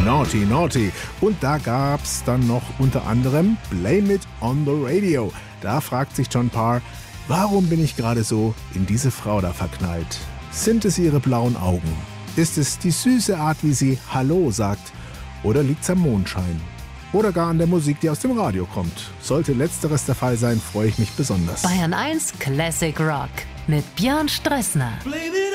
Naughty Naughty. Und da gab's dann noch unter anderem Blame It on the Radio. Da fragt sich John Parr, warum bin ich gerade so in diese Frau da verknallt? Sind es ihre blauen Augen? Ist es die süße Art, wie sie Hallo sagt? Oder liegt's am Mondschein? Oder gar an der Musik, die aus dem Radio kommt? Sollte letzteres der Fall sein, freue ich mich besonders. Bayern 1 Classic Rock mit Björn Stressner.